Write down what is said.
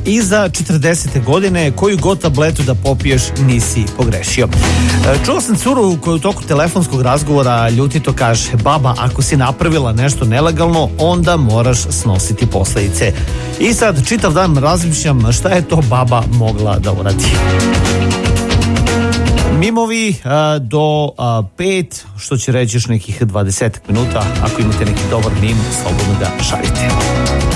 iza 40. godine koju god tabletu da popiješ nisi pogrešio. Čuo sam curu koja u toku telefonskog razgovora ljutito kaže: baba, ako si napravila nešto nelegalno, onda moraš snositi posledice. I sad čitav dan razmišljam šta je to baba mogla da uradi. Mimovi do 5, što će reći još nekih 20 minuta. Ako imate neki dobar mim, slobodno ga šaljite.